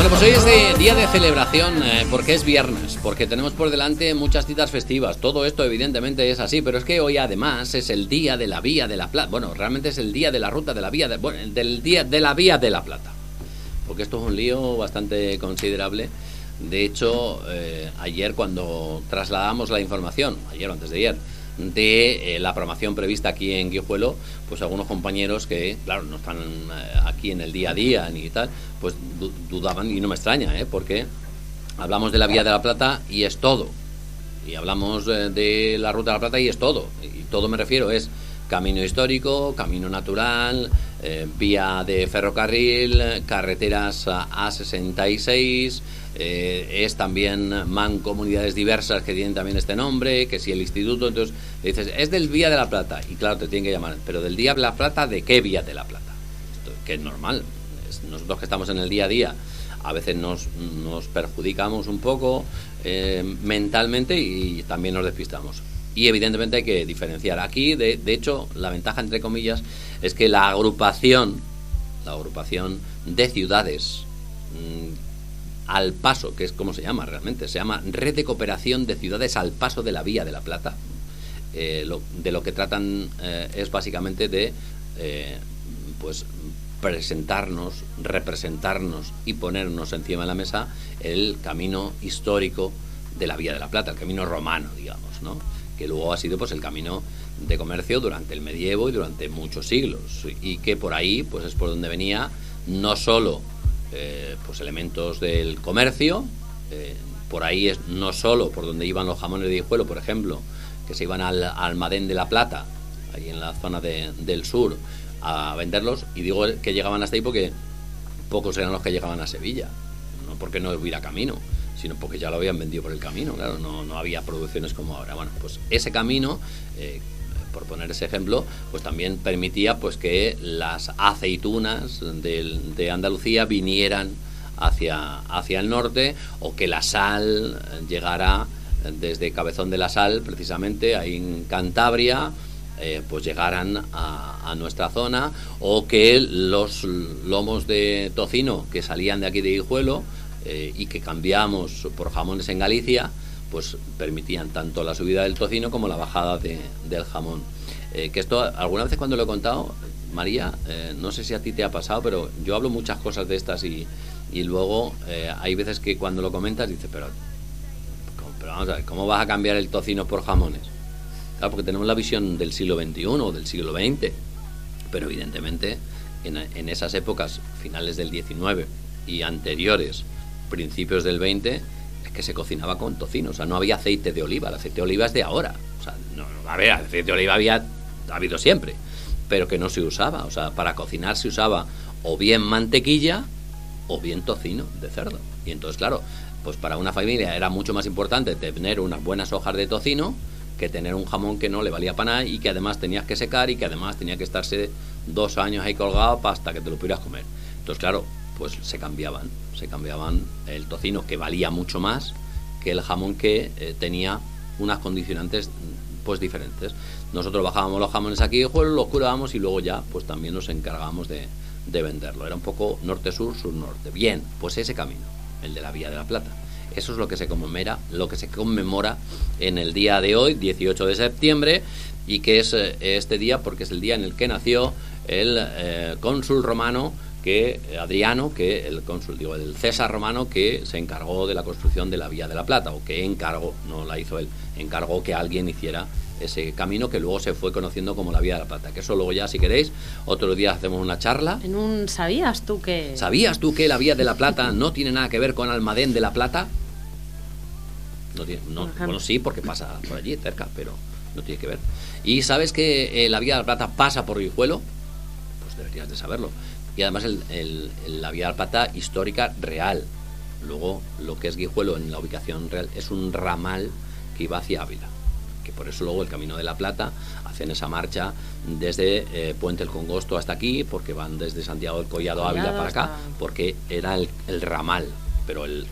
Bueno, pues hoy es día de celebración, porque es viernes, porque tenemos por delante muchas citas festivas. Todo esto evidentemente es así, pero es que hoy además es el día de la Vía de la Plata. Bueno, realmente es el día de la ruta de la Vía del día de la Vía de la Plata. Porque esto es un lío bastante considerable. De hecho, ayer cuando trasladamos la información, ayer o antes de ayer, de la programación prevista aquí en Guijuelo, pues algunos compañeros que, claro, no están aquí en el día a día ni tal, pues dudaban, y no me extraña, porque hablamos de la Vía de la Plata y es todo, y hablamos de la Ruta de la Plata y es todo, y todo me refiero es camino histórico, camino natural, vía de ferrocarril, carreteras A66, es también mancomunidades diversas que tienen también este nombre, que si el instituto, entonces dices, es del Vía de la Plata, y claro, te tienen que llamar, pero del Vía de la Plata, ¿de qué Vía de la Plata? Esto, que es normal, nosotros que estamos en el día a día, a veces nos perjudicamos un poco mentalmente y también nos despistamos. Y evidentemente hay que diferenciar. Aquí, de hecho, la ventaja, entre comillas, es que la agrupación de ciudades al paso, que es como se llama realmente, se llama Red de Cooperación de Ciudades al Paso de la Vía de la Plata, de lo que tratan es básicamente de pues presentarnos, representarnos y ponernos encima de la mesa el camino histórico de la Vía de la Plata, el camino romano, digamos, ¿no? Que luego ha sido pues el camino de comercio durante el medievo y durante muchos siglos, y que por ahí pues es por donde venía no solo pues elementos del comercio, por ahí es no solo por donde iban los jamones de Guijuelo, por ejemplo, que se iban al Almadén de la Plata, ahí en la zona del sur, a venderlos, y digo que llegaban hasta ahí porque pocos eran los que llegaban a Sevilla, no porque no hubiera camino, sino porque ya lo habían vendido por el camino, claro, no había producciones como ahora. Bueno, pues ese camino, por poner ese ejemplo, pues también permitía pues que las aceitunas de Andalucía vinieran hacia el norte, o que la sal llegara desde Cabezón de la Sal, precisamente, ahí en Cantabria, pues llegaran a nuestra zona, o que los lomos de tocino que salían de aquí de Guijuelo y que cambiamos por jamones en Galicia, pues permitían tanto la subida del tocino como la bajada del jamón. Que esto alguna vez cuando lo he contado, María, no sé si a ti te ha pasado, pero yo hablo muchas cosas de estas y luego hay veces que cuando lo comentas dices, pero vamos a ver, ¿cómo vas a cambiar el tocino por jamones? Claro, porque tenemos la visión del siglo XXI o del siglo XX, pero evidentemente en esas épocas, finales del XIX y anteriores, principios del 20, es que se cocinaba con tocino, o sea, no había aceite de oliva, el aceite de oliva es de ahora, o sea, a ver, aceite de oliva ha habido siempre, pero que no se usaba, o sea, para cocinar se usaba o bien mantequilla o bien tocino de cerdo, y entonces, claro, pues para una familia era mucho más importante tener unas buenas hojas de tocino que tener un jamón que no le valía para nada y que además tenías que secar y que además tenía que estarse 2 años ahí colgado hasta que te lo pudieras comer. Entonces, claro, pues se cambiaban el tocino, que valía mucho más que el jamón que tenía unas condicionantes pues diferentes. Nosotros bajábamos los jamones aquí, los curábamos y luego ya pues también nos encargábamos de venderlo. Era un poco norte-sur, sur-norte. Bien, pues ese camino, el de la Vía de la Plata, eso es lo que se conmemora en el día de hoy, 18 de septiembre, y que es este día porque es el día en el que nació el cónsul romano, Adriano, que el César romano, que se encargó de la construcción de la Vía de la Plata, o que encargó, no la hizo él, encargó que alguien hiciera ese camino que luego se fue conociendo como la Vía de la Plata, que eso luego ya, si queréis, otro día hacemos una charla. ¿Sabías tú que la Vía de la Plata no tiene nada que ver con Almadén de la Plata? Bueno, sí, porque pasa por allí cerca, pero no tiene que ver. ¿Y sabes que la Vía de la Plata pasa por Guijuelo? Pues deberías de saberlo. Y además la Vía de la Plata histórica real. Luego lo que es Guijuelo en la ubicación real es un ramal que iba hacia Ávila, que por eso luego el Camino de la Plata hacen esa marcha desde Puente el Congosto hasta aquí, porque van desde Santiago del Collado a Ávila para acá, porque era el ramal, pero el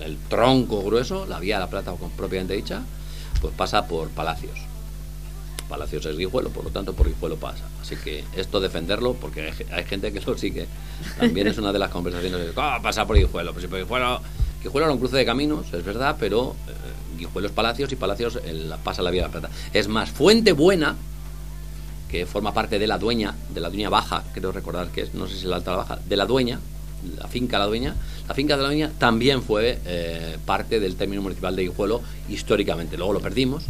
tronco grueso, la Vía de la Plata propiamente dicha, pues pasa por Palacios, Palacios es Guijuelo, por lo tanto por Guijuelo pasa. Así que esto defenderlo, porque hay gente que lo sigue. También es una de las conversaciones. ¿Cómo pasa por Guijuelo? Pues si por Guijuelo era un cruce de caminos, es verdad, pero Guijuelo es Palacios y Palacios pasa la Vía de la Plata. Es más, Fuentebuena, que forma parte de la Dueña Baja, creo recordar que es, no sé si la Alta o la Baja, de la Dueña, la finca de la Dueña también fue parte del término municipal de Guijuelo históricamente. Luego lo perdimos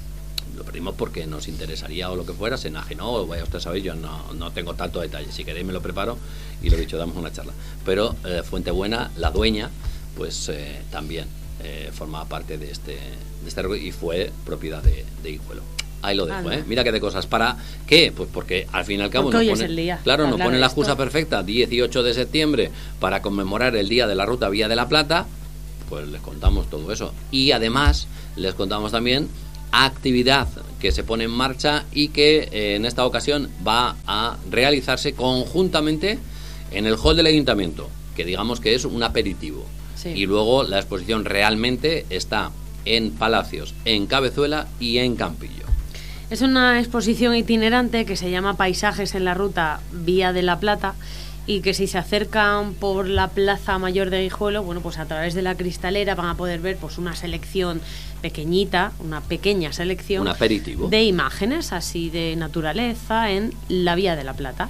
porque nos interesaría o lo que fuera, se enajenó, o vaya usted a saber, yo no tengo tanto detalle. Si queréis me lo preparo y lo dicho, damos una charla. Pero Fuentebuena, la Dueña, pues también formaba parte de este y fue propiedad de Guijuelo. Ahí lo dejo, Mira qué de cosas. ¿Para qué? Pues porque al fin y al cabo hoy es el día. Claro, nos pone la excusa perfecta, 18 de septiembre, para conmemorar el día de la ruta Vía de la Plata. Pues les contamos todo eso. Y además les contamos también actividad que se pone en marcha y que en esta ocasión va a realizarse conjuntamente en el hall del ayuntamiento, que digamos que es un aperitivo. Sí. Y luego la exposición realmente está en Palacios, en Cabezuela y en Campillo. Es una exposición itinerante que se llama Paisajes en la ruta Vía de la Plata, y que si se acercan por la Plaza Mayor de Guijuelo, bueno, pues a través de la cristalera van a poder ver pues una selección pequeñita, una pequeña selección, un aperitivo de imágenes así de naturaleza en la Vía de la Plata.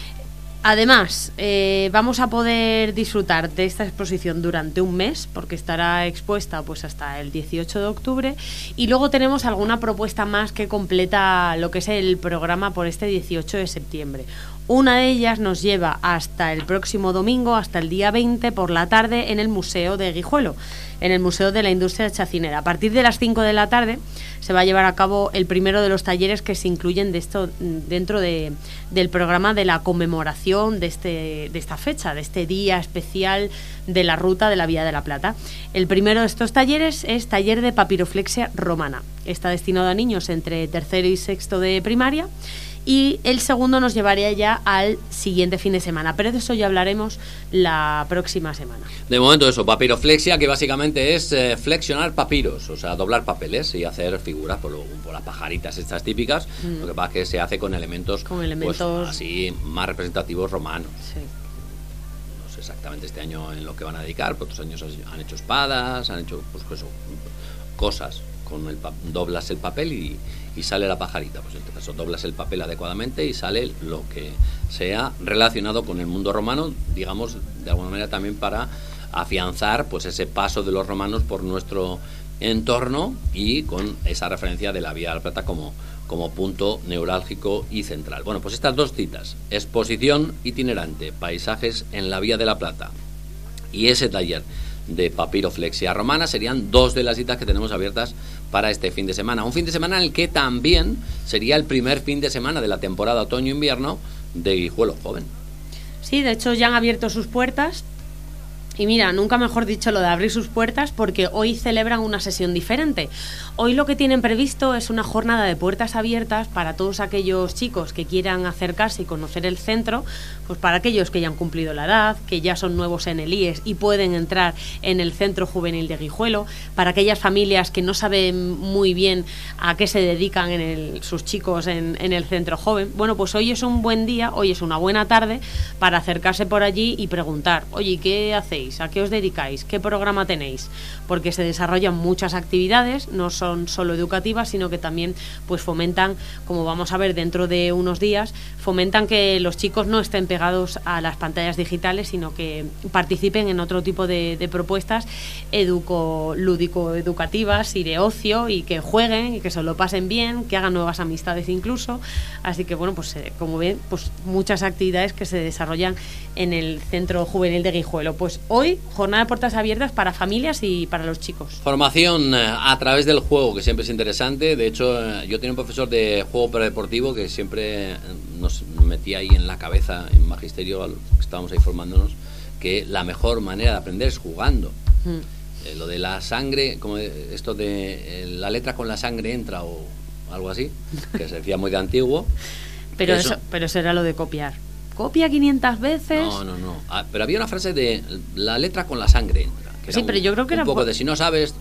Además, vamos a poder disfrutar de esta exposición durante un mes, porque estará expuesta pues hasta el 18 de octubre, y luego tenemos alguna propuesta más que completa lo que es el programa por este 18 de septiembre. Una de ellas nos lleva hasta el próximo domingo, hasta el día 20 por la tarde, en el Museo de Guijuelo, en el Museo de la Industria Chacinera. A partir de las 5 de la tarde se va a llevar a cabo el primero de los talleres que se incluyen dentro del programa de la conmemoración de esta fecha, de este día especial de la ruta de la Vía de la Plata. El primero de estos talleres es taller de papiroflexia romana. Está destinado a niños entre tercero y sexto de primaria. Y el segundo nos llevaría ya al siguiente fin de semana, pero de eso ya hablaremos la próxima semana. De momento eso, papiroflexia, que básicamente es flexionar papiros, o sea, doblar papeles y hacer figuras por las pajaritas estas típicas. Lo que pasa es que se hace con elementos pues, así más representativos romanos. Sí. No sé exactamente este año en lo que van a dedicar, pero otros años han hecho espadas, han hecho pues eso, cosas. Doblas el papel y sale la pajarita. Pues en este caso doblas el papel adecuadamente y sale lo que sea relacionado con el mundo romano, digamos, de alguna manera también para afianzar pues ese paso de los romanos por nuestro entorno y con esa referencia de la Vía de la Plata como punto neurálgico y central. Bueno, pues estas dos citas, exposición itinerante, paisajes en la Vía de la Plata y ese taller de papiroflexia romana, serían dos de las citas que tenemos abiertas para este fin de semana. Un fin de semana en el que también sería el primer fin de semana de la temporada otoño-invierno de Guijuelo Joven. Sí, de hecho ya han abierto sus puertas. Y mira, nunca mejor dicho lo de abrir sus puertas, porque hoy celebran una sesión diferente. Hoy lo que tienen previsto es una jornada de puertas abiertas para todos aquellos chicos que quieran acercarse y conocer el centro, pues para aquellos que ya han cumplido la edad, que ya son nuevos en el IES y pueden entrar en el Centro Juvenil de Guijuelo, para aquellas familias que no saben muy bien a qué se dedican sus chicos en el Centro Joven. Bueno, pues hoy es un buen día, hoy es una buena tarde para acercarse por allí y preguntar, oye, ¿qué hacéis? ¿A qué os dedicáis? ¿Qué programa tenéis? Porque se desarrollan muchas actividades, no son solo educativas, sino que también pues fomentan, como vamos a ver dentro de unos días, fomentan que los chicos no estén pegados a las pantallas digitales, sino que participen en otro tipo de propuestas lúdico-educativas y de ocio, y que jueguen y que se lo pasen bien, que hagan nuevas amistades incluso. Así que bueno, pues como ven, pues muchas actividades que se desarrollan en el Centro Juvenil de Guijuelo. Pues hoy, jornada de puertas abiertas para familias y para los chicos. Formación a través del juego, que siempre es interesante. De hecho, yo tenía un profesor de juego predeportivo que siempre nos metía ahí en la cabeza, en magisterio, a los que estábamos ahí formándonos, que la mejor manera de aprender es jugando. Lo de la sangre, como esto de la letra con la sangre entra o algo así, que se decía muy de antiguo. Pero eso era lo de copiar. Copia 500 veces. No. Pero había una frase de la letra con la sangre entra. Que sí, pero yo creo que un era poco de si no sabes,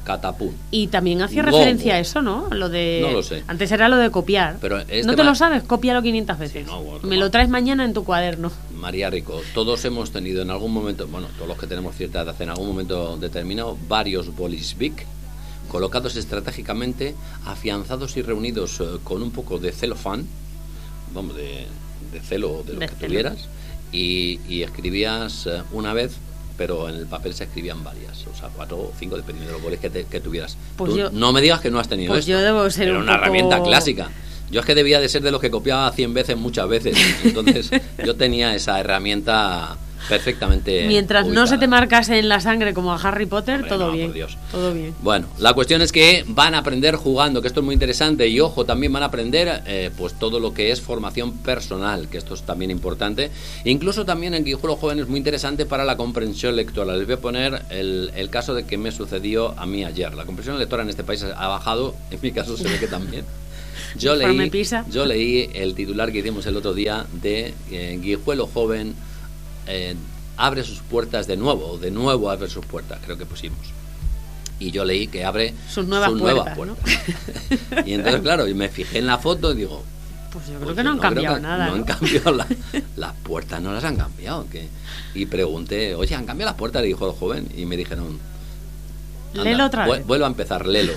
catapum. Y también hacía Gongo. referencia a eso, ¿no? Lo de... No lo sé. Antes era lo de copiar. Pero ¿No te lo sabes? Cópialo 500 veces. Sí, no, bueno, Me lo traes mañana en tu cuaderno. María Rico, todos hemos tenido en algún momento, bueno, todos los que tenemos cierta edad, en algún momento determinado, varios bolis Bic colocados estratégicamente, afianzados y reunidos con un poco de celofán, vamos, de celo, de lo que tuvieras, y escribías una vez, pero en el papel se escribían varias, o sea, 4 o 5, dependiendo de los bolis que tuvieras. Pues Tú no me digas que no has tenido pues esto. Yo debo ser era un una poco... herramienta clásica. Yo es que debía de ser de los que copiaba 100 veces muchas veces. Entonces yo tenía esa herramienta perfectamente Mientras ubicada. no se te marcase en la sangre como a Harry Potter, Hombre, todo no, bien. por Dios. Todo bien. Bueno, la cuestión es que van a aprender jugando, que esto es muy interesante. Y ojo, también van a aprender pues todo lo que es formación personal, que esto es también importante. Incluso también en Guijuelo Joven es muy interesante para la comprensión lectora. Les voy a poner el caso de que me sucedió a mí ayer. La comprensión lectora en este país ha bajado, en mi caso se ve que también. Yo leí el titular que hicimos el otro día de Guijuelo Joven abre sus puertas de nuevo abre sus puertas, creo que pusimos. Y yo leí que abre sus nuevas puertas. ¿No? Y entonces, claro, me fijé en la foto y digo... Pues yo creo que no han cambiado nada. No han cambiado las puertas, no las han cambiado. Y pregunté, oye, ¿han cambiado las puertas de Guijuelo Joven? Y me dijeron... Léelo otra vez. Vuelvo a empezar, léelo.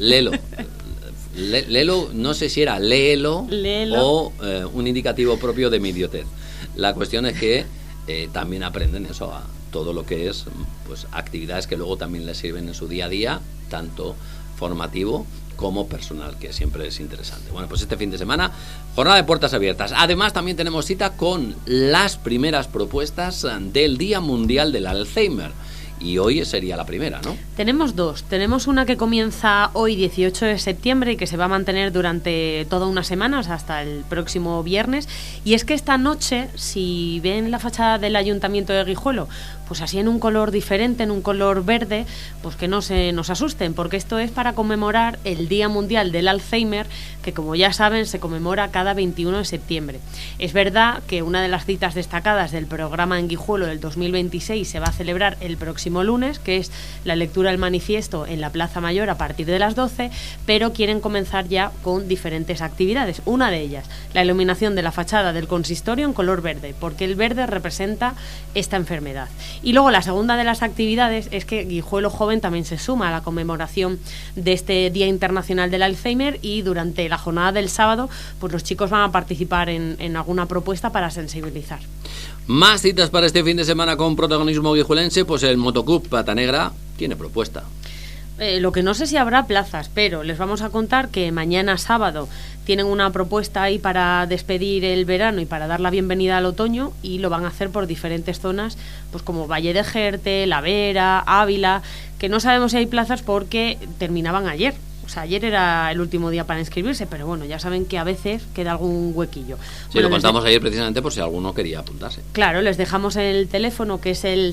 Léelo, no sé si era léelo. O un indicativo propio de mi idiotez. La cuestión es que también aprenden eso, a todo lo que es pues actividades que luego también les sirven en su día a día, tanto formativo como personal, que siempre es interesante. Bueno, pues este fin de semana, jornada de puertas abiertas. Además, también tenemos cita con las primeras propuestas del Día Mundial del Alzheimer. Y hoy sería la primera, ¿no? Tenemos dos. Tenemos una que comienza hoy 18 de septiembre y que se va a mantener durante toda una semana, o sea, hasta el próximo viernes. Y es que esta noche, si ven la fachada del Ayuntamiento de Guijuelo, pues así en un color diferente, en un color verde, pues que no se nos asusten, porque esto es para conmemorar el Día Mundial del Alzheimer, que como ya saben se conmemora cada 21 de septiembre. Es verdad que una de las citas destacadas del programa en Guijuelo del 2026 se va a celebrar el próximo lunes, que es la lectura del manifiesto en la Plaza Mayor a partir de las 12, pero quieren comenzar ya con diferentes actividades. Una de ellas, la iluminación de la fachada del consistorio en color verde, porque el verde representa esta enfermedad. Y luego la segunda de las actividades es que Guijuelo Joven también se suma a la conmemoración de este Día Internacional del Alzheimer, y durante la jornada del sábado pues los chicos van a participar en alguna propuesta para sensibilizar. Más citas para este fin de semana con protagonismo guijuelense, pues el Motoclub Pata Negra tiene propuesta. Lo que no sé si habrá plazas, pero les vamos a contar que mañana sábado tienen una propuesta ahí para despedir el verano y para dar la bienvenida al otoño, y lo van a hacer por diferentes zonas, pues como Valle de Jerte, La Vera, Ávila, que no sabemos si hay plazas porque terminaban ayer. O sea, ayer era el último día para inscribirse, pero bueno, ya saben que a veces queda algún huequillo. Sí, bueno, lo contamos ayer precisamente por si alguno quería apuntarse. Claro, les dejamos el teléfono, que es el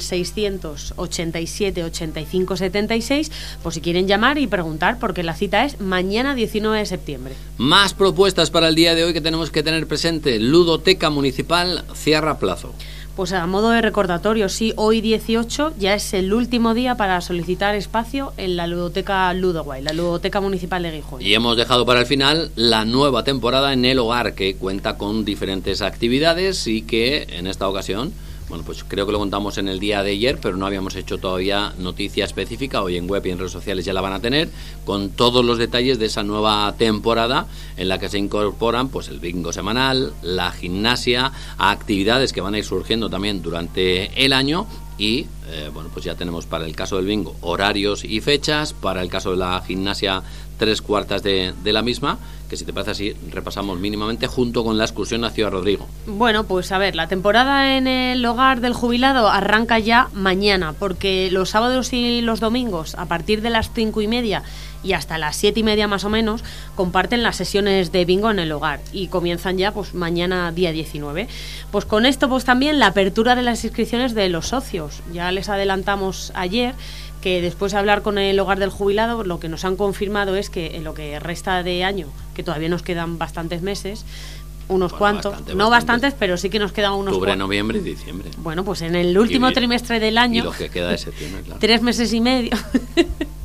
687 85 76, por si quieren llamar y preguntar, porque la cita es mañana 19 de septiembre. Más propuestas para el día de hoy que tenemos que tener presente. Ludoteca Municipal cierra plazo. Pues a modo de recordatorio, sí, hoy 18 ya es el último día para solicitar espacio en la ludoteca Ludoguay, la ludoteca municipal de Guijuelo. Y hemos dejado para el final la nueva temporada en el hogar, que cuenta con diferentes actividades y que en esta ocasión, bueno, pues creo que lo contamos en el día de ayer, pero no habíamos hecho todavía noticia específica. Hoy en web y en redes sociales ya la van a tener, con todos los detalles de esa nueva temporada en la que se incorporan pues el bingo semanal, la gimnasia, actividades que van a ir surgiendo también durante el año. Y bueno, pues ya tenemos para el caso del bingo horarios y fechas, para el caso de la gimnasia 3/4 de la misma, que si te parece así repasamos mínimamente junto con la excursión a Ciudad Rodrigo. Bueno, pues a ver, la temporada en el hogar del jubilado arranca ya mañana, porque los sábados y los domingos a partir de las 5:30 y hasta las 7:30 más o menos comparten las sesiones de bingo en el hogar, y comienzan ya pues mañana día 19. Pues con esto pues también la apertura de las inscripciones de los socios. Ya les adelantamos ayer que después de hablar con el hogar del jubilado, lo que nos han confirmado es que en lo que resta de año, que todavía nos quedan bastantes meses, unos cuantos, no bastantes, pero sí que nos quedan unos octubre, noviembre y diciembre. Bueno, pues en el último trimestre del año, y lo que queda de septiembre, claro. 3 meses y medio.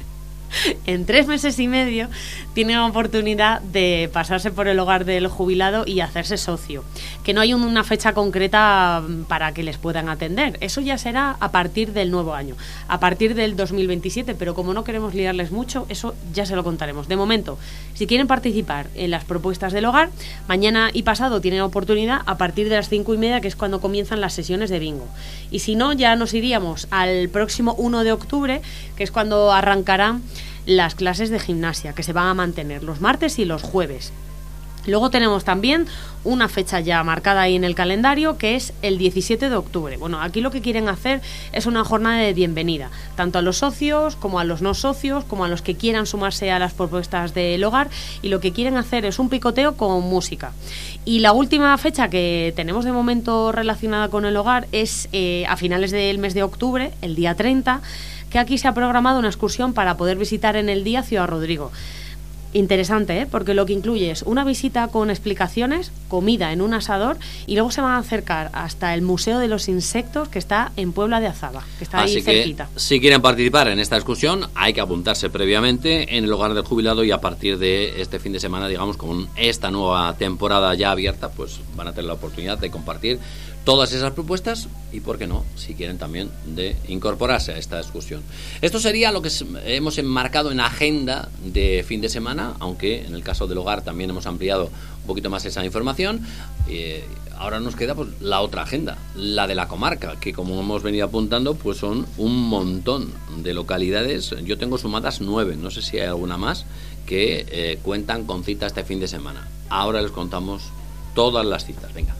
en 3 meses y medio tienen oportunidad de pasarse por el hogar del jubilado y hacerse socio. Que no hay una fecha concreta para que les puedan atender. Eso ya será a partir del nuevo año, a partir del 2027, pero como no queremos liarles mucho, eso ya se lo contaremos. De momento, si quieren participar en las propuestas del hogar, mañana y pasado tienen oportunidad a partir de las 5:30, que es cuando comienzan las sesiones de bingo. Y si no, ya nos iríamos al próximo 1 de octubre, que es cuando arrancarán las clases de gimnasia, que se van a mantener los martes y los jueves. Luego tenemos también una fecha ya marcada ahí en el calendario, que es el 17 de octubre. Bueno, aquí lo que quieren hacer es una jornada de bienvenida, tanto a los socios como a los no socios, como a los que quieran sumarse a las propuestas del hogar, y lo que quieren hacer es un picoteo con música. Y la última fecha que tenemos de momento relacionada con el hogar es a finales del mes de octubre, el día 30, que aquí se ha programado una excursión para poder visitar en el día Ciudad Rodrigo. Interesante, porque lo que incluye es una visita con explicaciones, comida en un asador, y luego se van a acercar hasta el Museo de los Insectos, que está en Puebla de Azaba, que está ahí cerquita. Si quieren participar en esta excursión, hay que apuntarse previamente en el hogar del jubilado, y a partir de este fin de semana, digamos, con esta nueva temporada ya abierta, pues van a tener la oportunidad de compartir todas esas propuestas y, por qué no, si quieren también, de incorporarse a esta excursión. Esto sería lo que hemos enmarcado en agenda de fin de semana, aunque en el caso del hogar también hemos ampliado un poquito más esa información. Ahora nos queda pues la otra agenda, la de la comarca, que como hemos venido apuntando, pues son un montón de localidades. Yo tengo sumadas 9, no sé si hay alguna más, que cuentan con cita este fin de semana. Ahora les contamos todas las citas. Venga.